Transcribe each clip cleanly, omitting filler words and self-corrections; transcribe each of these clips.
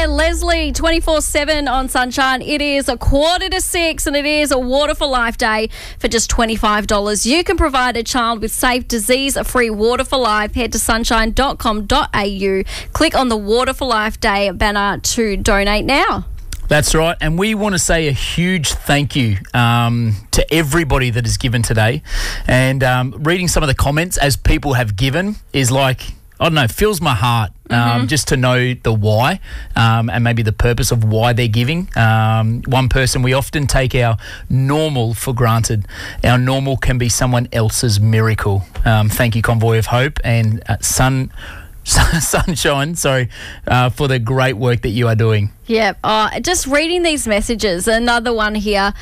there, Leslie, 24/7 on Sunshine. It is 5:45 and it is a Water for Life Day. For just $25, you can provide a child with safe, disease-free water for life. Head to sunshine.com.au. Click on the Water for Life Day banner to donate now. That's right, and we want to say a huge thank you to everybody that has given today. And reading some of the comments as people have given is like, I don't know, fills my heart just to know the why and maybe the purpose of why they're giving. One person, we often take our normal for granted. Our normal can be someone else's miracle. Thank you, Convoy of Hope and Sunshine, for the great work that you are doing. Yeah, just reading these messages, another one here.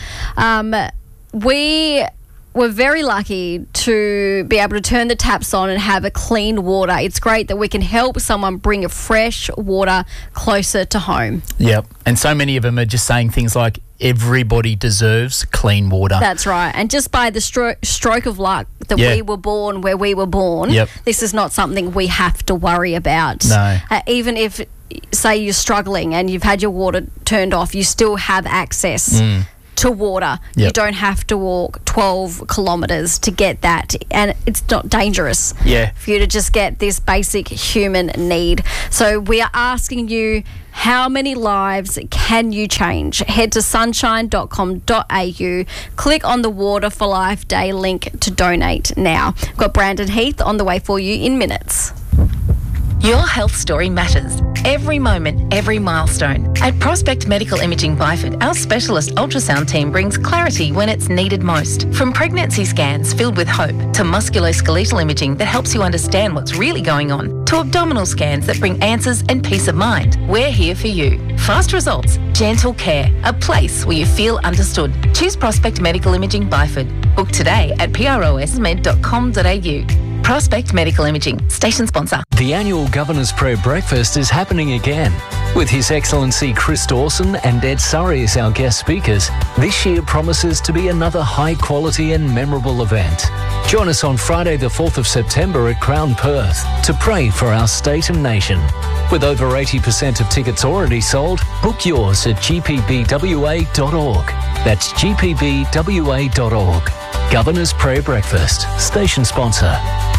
We were very lucky to be able to turn the taps on and have a clean water. It's great that we can help someone bring a fresh water closer to home. Yep, and so many of them are just saying things like, everybody deserves clean water. That's right. And just by the stroke of luck that we were born where we were born, this is not something we have to worry about. No. Even if, say, you're struggling and you've had your water turned off, you still have access to water. Yep. You don't have to walk 12 kilometres to get that, and it's not dangerous for you to just get this basic human need. So we are asking you, how many lives can you change? Head to sunshine.com.au. Click on the Water for Life Day link to donate now. We've got Brandon Heath on the way for you in minutes. Your health story matters. Every moment, every milestone. At Prospect Medical Imaging Byford, our specialist ultrasound team brings clarity when it's needed most. From pregnancy scans filled with hope to musculoskeletal imaging that helps you understand what's really going on, to abdominal scans that bring answers and peace of mind, we're here for you. Fast results, gentle care, a place where you feel understood. Choose Prospect Medical Imaging Byford. Book today at prosmed.com.au. Prospect Medical Imaging, station sponsor. The annual Governor's Prayer Breakfast is happening again. With His Excellency Chris Dawson and Ed Surrey as our guest speakers, this year promises to be another high-quality and memorable event. Join us on Friday the 4th of September at Crown Perth to pray for our state and nation. With over 80% of tickets already sold, book yours at gpbwa.org. That's gpbwa.org. Governor's Prayer Breakfast, station sponsor.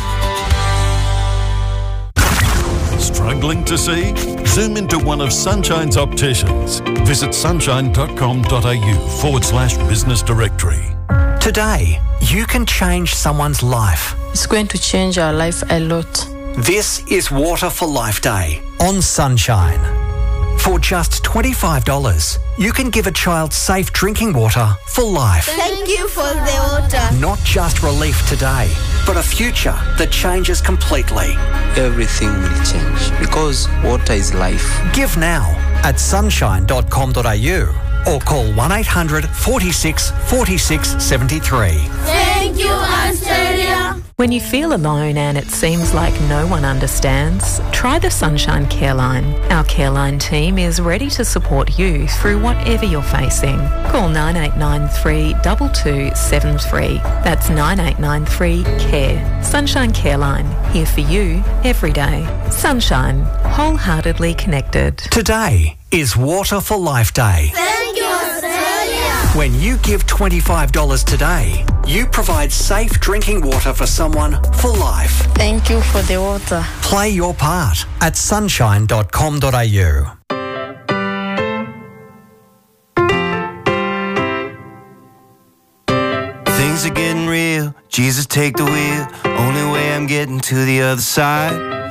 Struggling to see? Zoom into one of Sunshine's opticians. Visit sunshine.com.au/business directory. Today, you can change someone's life. It's going to change our life a lot. This is Water for Life Day on Sunshine. For just $25, you can give a child safe drinking water for life. Thank you for the water. Not just relief today, but a future that changes completely. Everything will change because water is life. Give now at sunshine.com.au or call 1-800 46 46 73. Thank you, Australia. When you feel alone and it seems like no one understands, try the Sunshine Careline. Our Careline team is ready to support you through whatever you're facing. Call 9893 2273. That's 9893-CARE. Sunshine Careline, here for you every day. Sunshine, wholeheartedly connected. Today is Water for Life Day. Thank you, Australia. When you give $25 today, you provide safe drinking water for someone for life. Thank you for the water. Play your part at sunshine.com.au. Things are getting real. Jesus, take the wheel. Only way I'm getting to the other side.